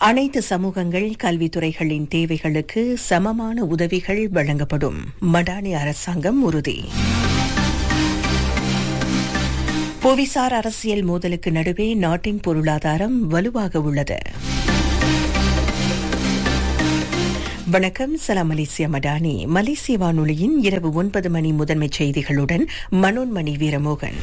அனைத்து சமூகங்கள் கல்வித்துறைகளின் தேவைகளுக்கு சமமான உதவிகள் வழங்கப்படும். மடானி அரசாங்கம் உறுதி. புவிசார் அரசியல் மோதலுக்கு நடுவே நாட்டின் பொருளாதாரம் வலுவாக உள்ளது. வணக்கம். சலாம் மலேசியா மடானி. மலேசிய வானொலியின் இரவு 9 மணி முதன்மைச் செய்திகளுடன் மனோன்மணி வீரமோகன்.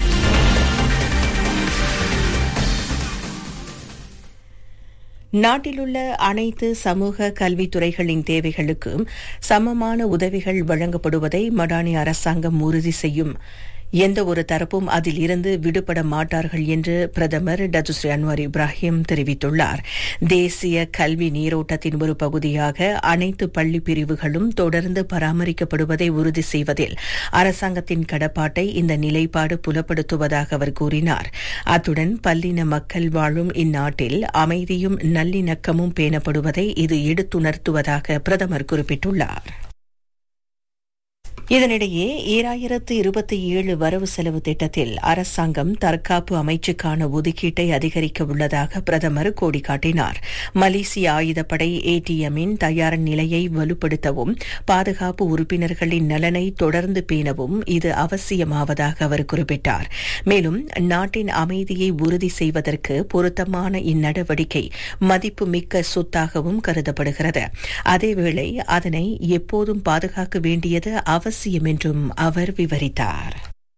நாட்டிலுள்ள அனைத்து சமூக கல்வித்துறைகளின் தேவைகளுக்கும் சமமான உதவிகள் வழங்கப்படுவதை மடானி அரசாங்கம் உறுதி செய்யும். எந்த ஒரு தரப்பும் அதில் இருந்து விடுபட மாட்டார்கள் என்று பிரதமர் டத்துஸ்ரீ அன்வார் இப்ராஹிம் தெரிவித்துள்ளார். தேசிய கல்வி நீரோட்டத்தின் ஒரு பகுதியாக அனைத்து பள்ளி பிரிவுகளும் தொடர்ந்து பராமரிக்கப்படுவதை உறுதி செய்வதில் அரசாங்கத்தின் கடப்பாட்டை இந்த நிலைப்பாடு புலப்படுத்துவதாக அவர் கூறினார். அத்துடன் பல்லின மக்கள் வாழும் இந்நாட்டில் அமைதியும் நல்லிணக்கமும் பேணப்படுவதை இது எடுத்துணர்த்துவதாக பிரதமர் குறிப்பிட்டுள்ளார். இதனிடையே 2027 வரவு செலவு திட்டத்தில் அரசாங்கம் தற்காப்பு அமைச்சுக்கான ஒதுக்கீட்டை அதிகரிக்க உள்ளதாக பிரதமர் கோடி காட்டினார். மலேசிய ஆயுதப்படை ATMின் தயார் நிலையை வலுப்படுத்தவும் பாதுகாப்பு உறுப்பினர்களின் நலனை தொடர்ந்து பேணவும் இது அவசியமாவதாக அவர் குறிப்பிட்டார். மேலும் நாட்டின் அமைதியை உறுதி செய்வதற்கு பொருத்தமான இந்நடவடிக்கை மதிப்புமிக்க சொத்தாகவும் கருதப்படுகிறது. அதேவேளை அதனை எப்போதும் பாதுகாக்க வேண்டியது அவசியம் என்றும் அவர் விவரித்தார்.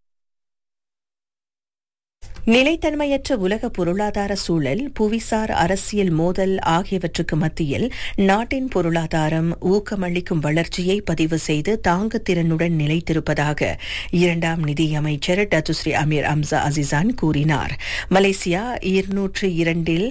நிலைத்தன்மையற்ற உலக பொருளாதார சூழல், புவிசார் அரசியல் மோதல் ஆகியவற்றுக்கு மத்தியில் நாட்டின் பொருளாதாரம் ஊக்கமளிக்கும் வளர்ச்சியை பதிவு செய்து தாங்குதிறனுடன் நிலைத்திருப்பதாக இரண்டாம் நிதியமைச்சர் டத்துஸ்ரீ அமீர் அம்சா அசிசான் கூறினார். மலேசியா 202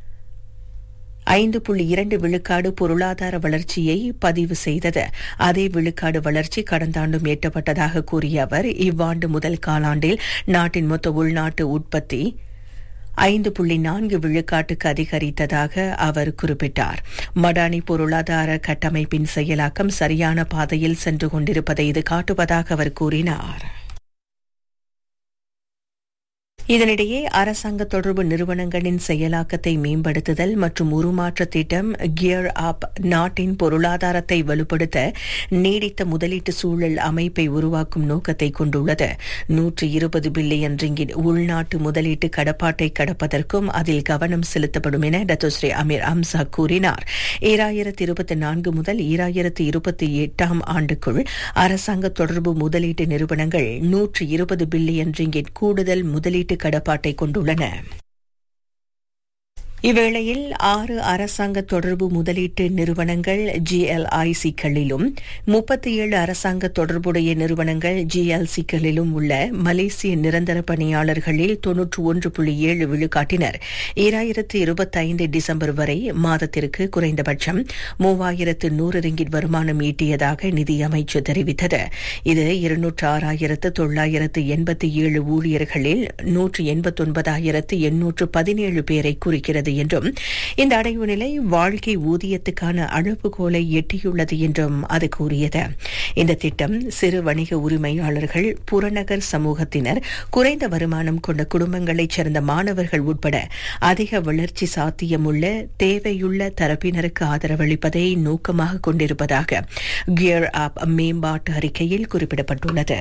5.2 விழுக்காடு பொருளாதார வளர்ச்சியை பதிவு செய்தது. அதே விழுக்காடு வளர்ச்சி கடந்த ஆண்டும் எட்டப்பட்டதாக கூறிய அவர், இவ்வாண்டு முதல் காலாண்டில் நாட்டின் மொத்த உள்நாட்டு உற்பத்தி 5.4 விழுக்காட்டுக்கு அதிகரித்ததாக அவர் குறிப்பிட்டார். மடானி பொருளாதார கட்டமைப்பின் செயலாக்கம் சரியான பாதையில் சென்று கொண்டிருப்பதை இது காட்டுவதாக அவர் கூறினார். இதனிடையே அரசாங்க தொடர்பு நிறுவனங்களின் செயலாக்கத்தை மேம்படுத்துதல் மற்றும் உருமாற்ற திட்டம் கியர் அப் நாட்டின் பொருளாதாரத்தை வலுப்படுத்த நீடித்த முதலீட்டு சூழல் அமைப்பை உருவாக்கும் நோக்கத்தை கொண்டுள்ளது. 120 பில்லியன் ரிங்கிட் உள்நாட்டு முதலீட்டு கடப்பாட்டை கடப்பதற்கும் அதில் கவனம் செலுத்தப்படும் என டத்துஸ்ரீ அமீர் அம்சா கூறினார். 2024 முதல் 2028 ஆண்டுக்குள் அரசாங்க தொடர்பு முதலீட்டு நிறுவனங்கள் 120 பில்லியன் ரிங்கிட் கூடுதல் முதலீட்டு கடப்பாட்டை கொண்டுள்ளன. இவ்வேளையில் 6 அரசாங்க தொடர்பு முதலீட்டு நிறுவனங்கள் GLIC-களிலும் 37 அரசாங்க தொடர்புடைய நிறுவனங்கள் GLC-களிலும் உள்ள மலேசிய நிரந்தர பணியாளர்களில் 91.7 விழுக்காட்டினர் 2025 டிசம்பர் வரை மாதத்திற்கு குறைந்தபட்சம் 3100 ரிங்கிட் வருமானம் ஈட்டியதாக நிதியமைச்சு தெரிவித்தது. இது 206,987 ஊழியர்களில் 189,817 பேரை குறிக்கிறது என்றும் இந்த அடைவு நிலை வாழ்க்கை ஊதியத்துக்கான அளவுகோலை எட்டியுள்ளது என்றும் அது கூறியது. இந்த திட்டம் சிறு வணிக உரிமையாளர்கள், புறநகர் சமூகத்தினர், குறைந்த வருமானம் கொண்ட குடும்பங்களைச் சேர்ந்த மாணவர்கள் உட்பட அதிக வளர்ச்சி சாத்தியமுள்ள தேவையுள்ள தரப்பினருக்கு ஆதரவளிப்பதை நோக்கமாக கொண்டிருப்பதாக கியர் அப் மேம்பாட்டு அறிக்கையில் குறிப்பிடப்பட்டுள்ளது.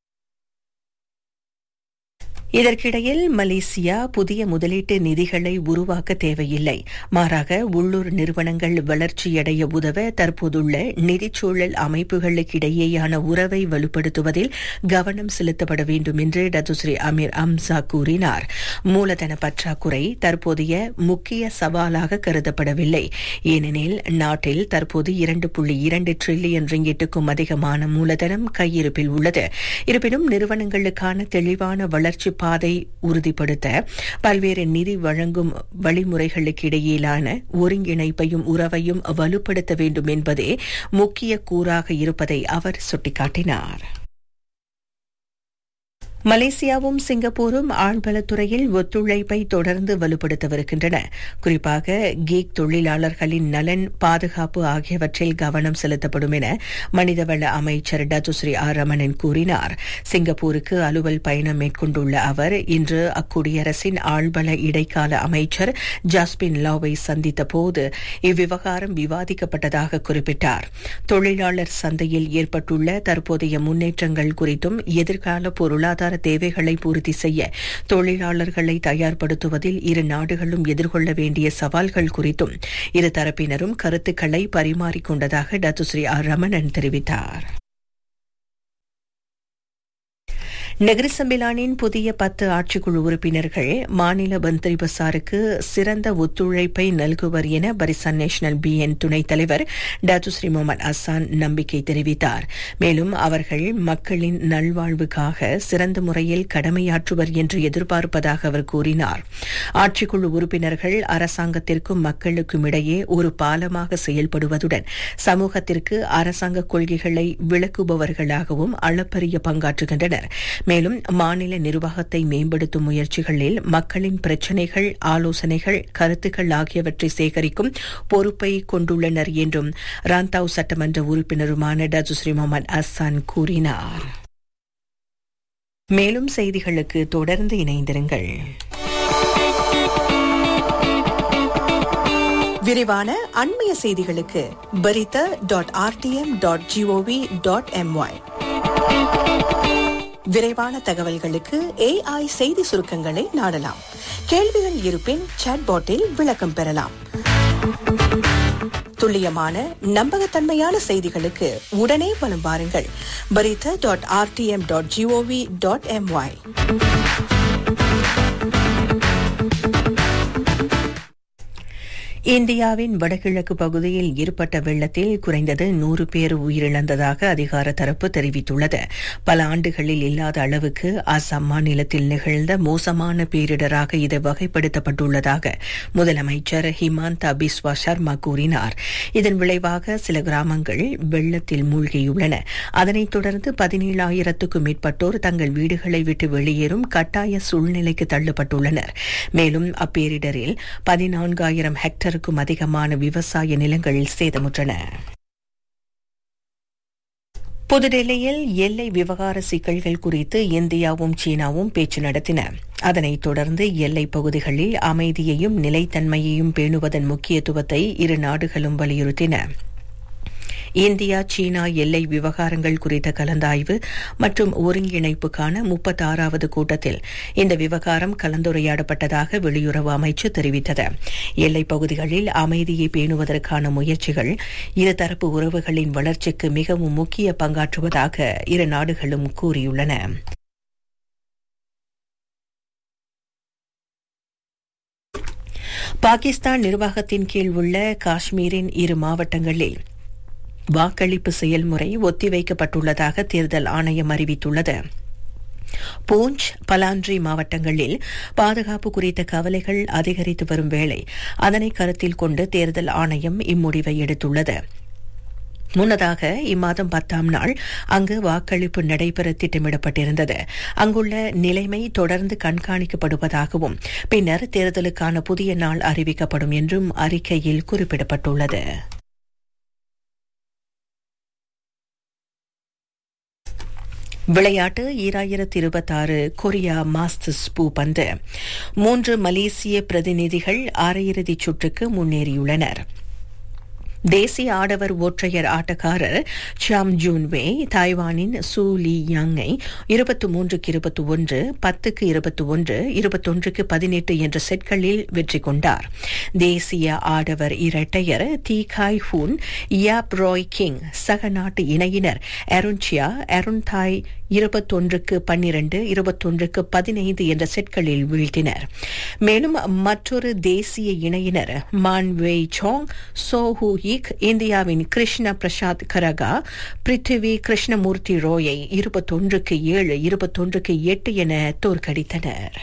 இதற்கிடையில் மலேசியா புதிய முதலீட்டு நிதிகளை உருவாக்க தேவையில்லை. மாறாக உள்ளூர் நிறுவனங்கள் வளர்ச்சியடைய உதவ தற்போதுள்ள நிதிச்சூழல் அமைப்புகளுக்கிடையேயான உறவை வலுப்படுத்துவதில் கவனம் செலுத்தப்பட வேண்டும் என்று டத்துஸ்ரீ அமீர் அம்சா கூறினார். மூலதன பற்றாக்குறை தற்போதைய முக்கிய சவாலாக கருதப்படவில்லை. ஏனெனில் நாட்டில் தற்போது 2.2 டிரில்லியன் ரிங்கிட்டுக்கும் அதிகமான மூலதனம் கையிருப்பில் உள்ளது. இருப்பினும் நிறுவனங்களுக்கான தெளிவான வளர்ச்சி பாதை உறுதிப்படுத்த பல்வேறு நிதி வழங்கும் வழிமுறைகளுக்கு இடையிலான ஒருங்கிணைப்பையும் உறவையும் வலுப்படுத்த வேண்டும் என்பதே முக்கிய கூறாக இருப்பதை அவர் சுட்டிக்காட்டினார். மலேசியாவும் சிங்கப்பூரும் ஆழ்வளத்துறையில் ஒத்துழைப்பை தொடர்ந்து வலுப்படுத்தவிருக்கின்றன. குறிப்பாக கீக் தொழிலாளர்களின் நலன், பாதுகாப்பு ஆகியவற்றில் கவனம் செலுத்தப்படும் என மனிதவள அமைச்சர் டத்துஸ்ரீ ஆர் ரமணன் கூறினார். சிங்கப்பூருக்கு அலுவல் பயணம் மேற்கொண்டுள்ள அவர் இன்று அக்குடியரசின் ஆழ்வள இடைக்கால அமைச்சர் ஜாஸ்பின் லாவை சந்தித்த போது இவ்விவகாரம் விவாதிக்கப்பட்டதாக குறிப்பிட்டார். தொழிலாளர் சந்தையில் ஏற்பட்டுள்ள தற்போதைய முன்னேற்றங்கள் குறித்தும் எதிர்கால பொருளாதார தேவைகளை பூர்த்தி செய்ய தொழிலாளர்களை தயார்படுத்துவதில் இரு நாடுகளும் எதிர்கொள்ள வேண்டிய சவால்கள் குறித்தும் இரு தரப்பினரும் கருத்துக்களை பரிமாறிக்கொண்டதாக டத்துஸ்ரீ ஆர் ரமணன் தெரிவித்தார். நெகிரி சம்பிலானின் புதிய 10 ஆட்சிக்குழு உறுப்பினர்கள் மாநில மந்திரி பசாருக்கு சிறந்த ஒத்துழைப்பை நல்குவர் என பரிசான் நேஷனல் பிஎன் துணைத் தலைவர் டத்துஸ்ரீ முகமது அசான் நம்பிக்கை தெரிவித்தார். மேலும் அவர்கள் மக்களின் நல்வாழ்வுக்காக சிறந்த முறையில் கடமையாற்றுவர் என்று எதிர்பார்ப்பதாக அவர் கூறினார். ஆட்சிக்குழு உறுப்பினர்கள் அரசாங்கத்திற்கும் மக்களுக்கும் இடையே ஒரு பாலமாக செயல்படுவதுடன் சமூகத்திற்கு அரசாங்க கொள்கைகளை விளக்குபவர்களாகவும் அளப்பரிய பங்காற்றுகின்றனர். மேலும் மாநில நிர்வாகத்தை மேம்படுத்தும் முயற்சிகளில் மக்களின் பிரச்சினைகள், ஆலோசனைகள், கருத்துக்கள் ஆகியவற்றை சேகரிக்கும் பொறுப்பை கொண்டுள்ளனர் என்றும் ராந்தாவ் சட்டமன்ற உறுப்பினருமான டத்துஸ்ரீ முகமது அசான் கூறினார். மேலும் செய்திகளுக்கு தொடர்ந்து இணைந்திருங்கள். விரிவான அண்மைய செய்திகளுக்கு berita.rtm.gov.my. விரைவான தகவல்களுக்கு AI செய்தி சுருக்கங்களை நாடலாம். கேள்விகள் இருப்பின் சாட்பாட்டில் விளக்கம் பெறலாம். துல்லியமான நம்பகத்தன்மையான செய்திகளுக்கு உடனே வலம் வாருங்கள். berita.rtm.gov.my. இந்தியாவின் வடகிழக்கு பகுதியில் ஏற்பட்ட வெள்ளத்தில் குறைந்தது 100 பேர் உயிரிழந்ததாக அதிகார தரப்பு தெரிவித்துள்ளது. பல ஆண்டுகளில் இல்லாத அளவுக்கு அசாம் மாநிலத்தில் நிகழ்ந்த மோசமான பேரிடராக இது வகைப்படுத்தப்பட்டுள்ளதாக முதலமைச்சர் ஹிமாந்தா பிஸ்வா சர்மா கூறினார். இதன் விளைவாக சில கிராமங்கள் வெள்ளத்தில் மூழ்கியுள்ளன. அதனைத் தொடர்ந்து 17,000க்கும் மேற்பட்டோர் தங்கள் வீடுகளை விட்டு வெளியேறும் கட்டாய சூழ்நிலைக்கு தள்ளப்பட்டுள்ளனர். மேலும் அப்பேரிடரில் 14,000 ஹெக்டர் அதிகமான விவசாய நிலங்கள் சேதமுற்றன. புதுடெல்லியில் எல்லை விவகார சிக்கல்கள் குறித்து இந்தியாவும் சீனாவும் பேச்சு நடத்தின. அதனைத் தொடர்ந்து எல்லைப் பகுதிகளில் அமைதியையும் நிலைத்தன்மையையும் பேணுவதன் முக்கியத்துவத்தை இரு நாடுகளும் வலியுறுத்தின. இந்தியா சீனா எல்லை விவகாரங்கள் குறித்த கலந்தாய்வு மற்றும் ஒருங்கிணைப்புக்கான 36வது கூட்டத்தில் இந்த விவகாரம் கலந்துரையாடப்பட்டதாக வெளியுறவு அமைச்சு தெரிவித்தது. எல்லைப் பகுதிகளில் அமைதியை பேணுவதற்கான முயற்சிகள் இருதரப்பு உறவுகளின் வளர்ச்சிக்கு மிகவும் முக்கிய பங்காற்றுவதாக இரு நாடுகளும் கூறியுள்ளன. பாகிஸ்தான் நிர்வாகத்தின் கீழ் உள்ள காஷ்மீரின் 2 மாவட்டங்களில் வாக்களிப்பு செயல்முறை ஒத்திவைக்கப்பட்டுள்ளதாக தேர்தல் ஆணையம் அறிவித்துள்ளது. பூஞ்ச், பலான்ட்ரி மாவட்டங்களில் பாதுகாப்பு குறித்த கவலைகள் அதிகரித்து வரும் வேளை அதனை கருத்தில் கொண்டு தேர்தல் ஆணையம் இம்முடிவை எடுத்துள்ளது. முன்னதாக இம்மாதம் 10ஆம் நாள் அங்கு வாக்களிப்பு நடைபெற திட்டமிடப்பட்டிருந்தது. அங்குள்ள நிலைமை தொடர்ந்து கண்காணிக்கப்படுவதாகவும் பின்னர் தேர்தலுக்கான புதிய நாள் அறிவிக்கப்படும் என்றும் அறிக்கையில் குறிப்பிடப்பட்டுள்ளது. விளையாட்டு 2026 கொரியா மாஸ்டர்ஸ் பூப்பந்து 3 மலேசிய பிரதிநிதிகள் அரையிறுதிச் சுற்றுக்கு முன்னேறியுள்ளனர். தேசிய ஆடவர் ஒற்றையர் ஆட்டக்காரர் சாம் ஜூன்வே தாய்வானின் சூ லீ யாங்கை 23-21, 10-21, 21-18 என்ற செட்களில் வெற்றி கொண்டார். தேசிய ஆடவர் இரட்டையர் தி காய் ஹூன், யாப் ராய் கிங் சக நாட்டு இணையினர் அருண்சியா அருண்தாய் 21-12, 21-15 என்ற செட்களில் வீழ்த்தினர். மேலும் மற்றொரு தேசிய இணையினர் மான் வெய் சோங், சோஹூ யிக் இந்தியாவின் கிருஷ்ண பிரசாத் கரகா பிருத்திவி கிருஷ்ணமூர்த்தி ரோயை 21-7, 21-8 என தோற்கடித்தனர்.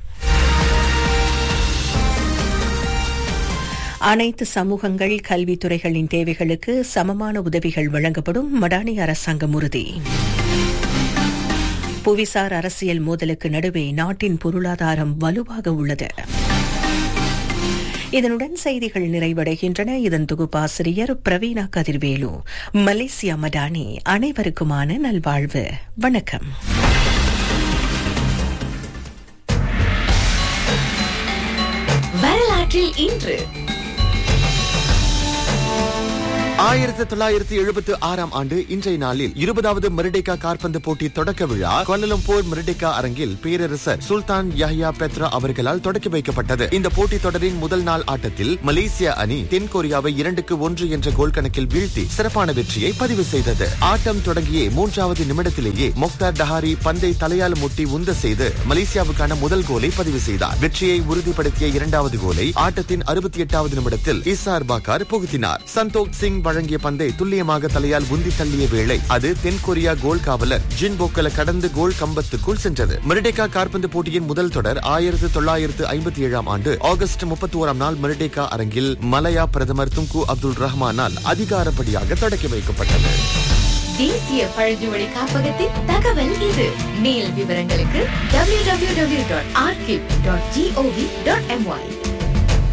அனைத்து சமூகங்கள் கல்வித்துறைகளின் தேவைகளுக்கு சமமான உதவிகள் வழங்கப்படும் மடானி அரசாங்கம் உறுதி. புவிசார் அரசியல் மோதலுக்கு நடுவே நாட்டின் பொருளாதாரம் வலுவாக உள்ளது. இதனுடன் செய்திகள் நிறைவடைகின்றன. இதன் தொகுப்பாசிரியர் பிரவீணா கதிர்வேலு. மலேசியா மடானி. அனைவருக்குமான நல்வாழ்வு. வணக்கம். வரலாற்றில் இன்று 1976 ஆண்டு இன்றைய நாளில் 20வது மெர்டேக்கா காற்பந்து போட்டி தொடக்க விழா கோலாலம்பூர் மெர்டேக்கா அரங்கில் பேரரசர் சுல்தான் யஹ்யா பெத்ரா அவர்களால் தொடக்கி வைக்கப்பட்டது. இந்த போட்டி தொடரின் முதல் நாள் ஆட்டத்தில் மலேசியா அணி தென்கொரியாவை 2-1 என்ற கோல் கணக்கில் வீழ்த்தி சிறப்பான வெற்றியை பதிவு செய்தது. ஆட்டம் தொடங்கிய 3வது நிமிடத்திலேயே மொக்தார் டஹாரி பந்தை தலையால் முட்டி உந்த செய்து மலேசியாவுக்கான முதல் கோலை பதிவு செய்தார். வெற்றியை உறுதிப்படுத்திய 2வது கோலை ஆட்டத்தின் 68வது நிமிடத்தில் இசார் பாக்கார் புகுத்தினார். சந்தோக் சிங் வழங்கிய பந்தை துல்லியமாக தலையால் உந்தி தள்ளிய வேளை அது தென்கொரியா கோல் காவலர் ஜின் போக்கல கடந்து கோல் கம்பத்துக்குள் சென்றது. மெர்டேக்கா காற்பந்து போட்டியின் முதல் தொடர் 1957 ஆண்டு ஆகஸ்ட் 31 மெர்டேக்கா அரங்கில் மலையா பிரதமர் துங்கு அப்துல் ரஹ்மானால் அதிகாரப்படியாக தொடக்கி வைக்கப்பட்டது. தேசிய பழங்குடி காப்பகத்தின் தகவல் இது. மேல் விவரங்களுக்கு www.archive.gov.my